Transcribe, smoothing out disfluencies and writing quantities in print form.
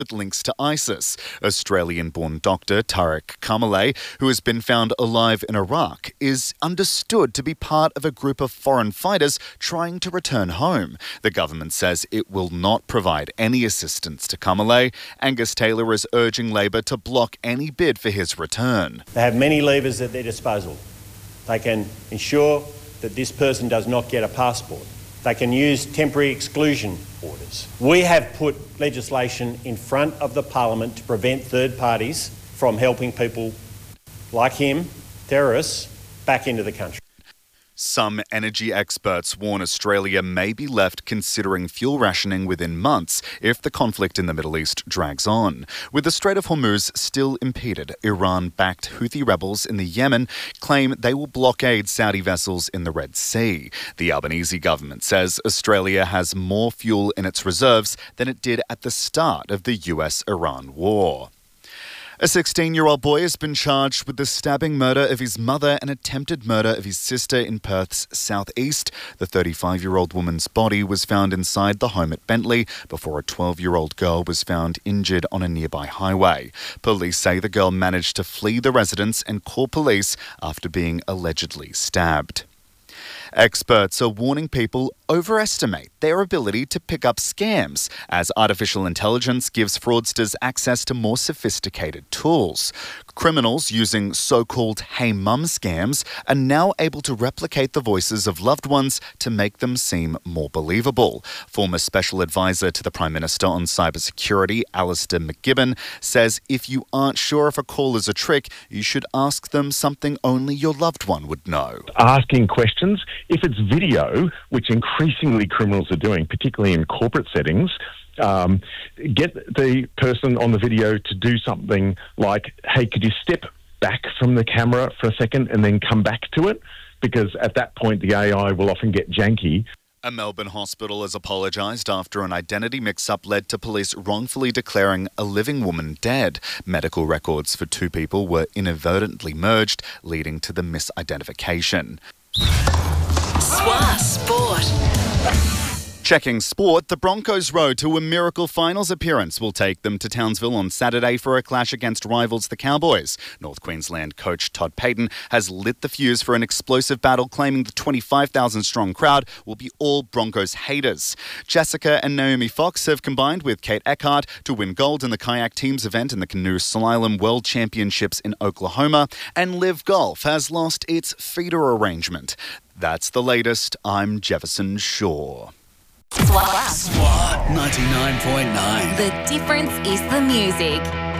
with links to ISIS. Australian-born doctor Tariq Kamaleh, who has been found alive in Iraq, is understood to be part of a group of foreign fighters trying to return home. The government says it will not provide any assistance to Kamaleh. Angus Taylor is urging Labor to block any bid for his return. They have many levers at their disposal. They can ensure that this person does not get a passport. They can use temporary exclusion orders. We have put legislation in front of the Parliament to prevent third parties from helping people like him, terrorists, back into the country. Some energy experts warn Australia may be left considering fuel rationing within months if the conflict in the Middle East drags on. With the Strait of Hormuz still impeded, Iran-backed Houthi rebels in the Yemen claim they will blockade Saudi vessels in the Red Sea. The Albanese government says Australia has more fuel in its reserves than it did at the start of the US-Iran war. A 16-year-old boy has been charged with the stabbing murder of his mother and attempted murder of his sister in Perth's southeast. The 35-year-old woman's body was found inside the home at Bentley before a 12-year-old girl was found injured on a nearby highway. Police say the girl managed to flee the residence and call police after being allegedly stabbed. Experts are warning people overestimate their ability to pick up scams as artificial intelligence gives fraudsters access to more sophisticated tools. Criminals using so-called Hey Mum scams are now able to replicate the voices of loved ones to make them seem more believable. Former Special Advisor to the Prime Minister on Cybersecurity, Alistair McGibbon, says if you aren't sure if a call is a trick, you should ask them something only your loved one would know. Asking questions, if it's video, which increasingly criminals are doing, particularly in corporate settings, get the person on the video to do something like, hey, could you step back from the camera for a second and then come back to it? Because at that point, the AI will often get janky. A Melbourne hospital has apologised after an identity mix-up led to police wrongfully declaring a living woman dead. Medical records for two people were inadvertently merged, leading to the misidentification. SWA Sport. Checking sport, the Broncos' road to a miracle finals appearance will take them to Townsville on Saturday for a clash against rivals the Cowboys. North Queensland coach Todd Payten has lit the fuse for an explosive battle, claiming the 25,000-strong crowd will be all Broncos haters. Jessica and Naomi Fox have combined with Kate Eckhart to win gold in the kayak teams event in the Canoe Slalom World Championships in Oklahoma, and Liv Golf has lost its feeder arrangement. That's the latest. I'm Jefferson Shaw. SWA 99.9. The difference is the music.